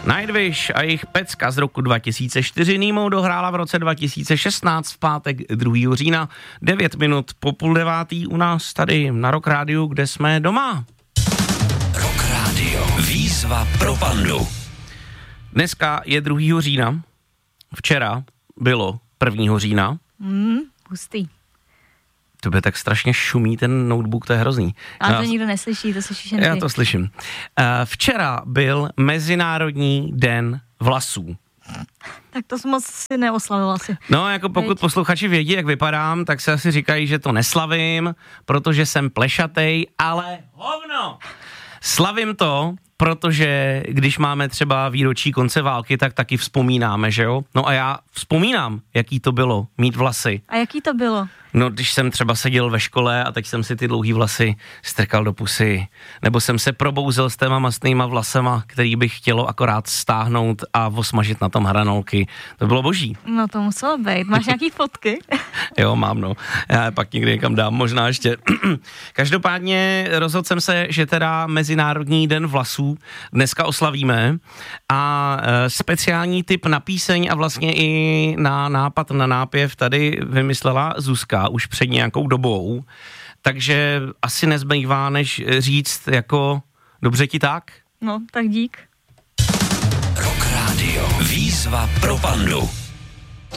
Nightwish a jejich pecka z roku 2004 Nemo dohrála v roce 2016 v pátek 2. října 9 minut po 8:30 u nás tady na Rock Rádiu, kde jsme doma. Rock Radio. Výzva pro pandu. Dneska je 2. října, včera bylo 1. října. Hustý. Tobě tak strašně šumí ten notebook, to je hrozný. Ale to nikdo neslyší, to slyšíš jen ty. Já to slyším. Včera byl Mezinárodní den vlasů. Tak to moc si neoslavil asi. No, jako pokud posluchači vědí, jak vypadám, tak se asi říkají, že to neslavím, protože jsem plešatej, ale hovno! Slavím to, protože když máme třeba výročí konce války, tak taky vzpomínáme, že jo? No a já vzpomínám, jaký to bylo mít vlasy. A jaký to bylo? No, když jsem třeba seděl ve škole a teď jsem si ty dlouhý vlasy strkal do pusy, nebo jsem se probouzel s těma mastnýma vlasema, který bych chtělo akorát stáhnout a osmažit na tom hranolky. To bylo boží. No to muselo být. Máš nějaký fotky? Jo, mám, no. Já je pak někdy někam dám, možná ještě. Každopádně rozhodl jsem se, že teda Mezinárodní den vlasů dneska oslavíme a speciální tip na píseň a vlastně i na nápad na nápěv tady vymyslela Zuzka už před nějakou dobou, takže asi nezbývá, než říct jako dobře ti tak? No, tak dík. Rock Radio. Výzva pro pandu.